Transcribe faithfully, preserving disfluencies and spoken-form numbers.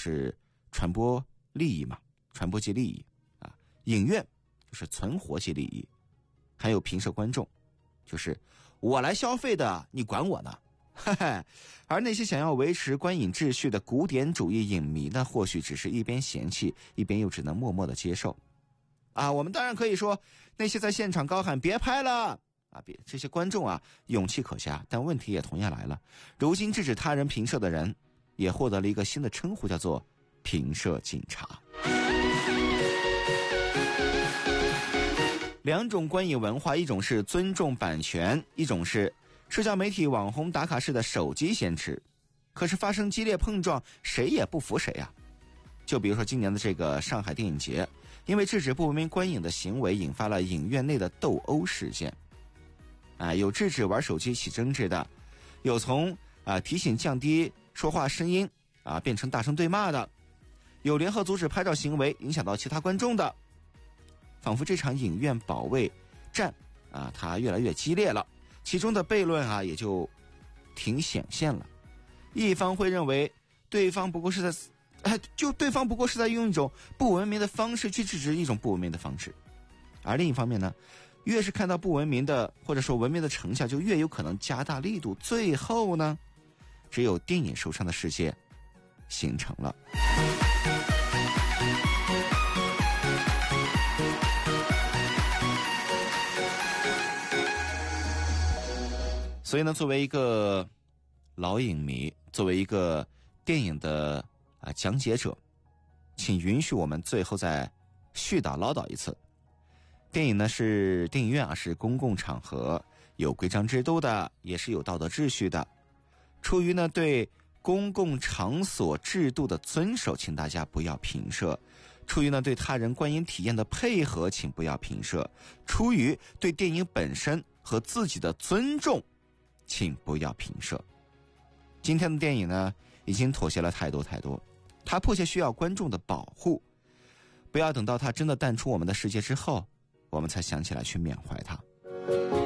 就是传播利益嘛，传播即利益啊。影院就是存活即利益，还有评社观众，就是我来消费的，你管我呢？嘿嘿。而那些想要维持观影秩序的古典主义影迷呢，或许只是一边嫌弃，一边又只能默默的接受。啊，我们当然可以说，那些在现场高喊别拍了啊，别这些观众啊，勇气可嘉，但问题也同样来了。如今制止他人评社的人，也获得了一个新的称呼，叫做评社警察。两种观影文化，一种是尊重版权，一种是社交媒体网红打卡式的手机先吃。可是发生激烈碰撞，谁也不服谁啊。就比如说今年的这个上海电影节，因为制止不文明观影的行为，引发了影院内的斗殴事件。啊，有制止玩手机起争执的，有从啊提醒降低说话声音啊变成大声对骂的，有联合阻止拍照行为影响到其他观众的。仿佛这场影院保卫战啊，它越来越激烈了，其中的悖论啊也就挺显现了。一方会认为对方不过是在哎，就对方不过是在用一种不文明的方式去制止一种不文明的方式。而另一方面呢，越是看到不文明的或者说文明的成效，就越有可能加大力度，最后呢，只有电影受伤的世界形成了。所以呢，作为一个老影迷，作为一个电影的啊讲解者，请允许我们最后再絮叨唠叨一次。电影呢是电影院啊，是公共场合，有规章制度的，也是有道德秩序的。出于呢对公共场所制度的遵守，请大家不要评社；出于呢对他人观影体验的配合，请不要评社；出于对电影本身和自己的尊重，请不要评社。今天的电影呢，已经妥协了太多太多，它迫切需要观众的保护。不要等到它真的淡出我们的世界之后，我们才想起来去缅怀它。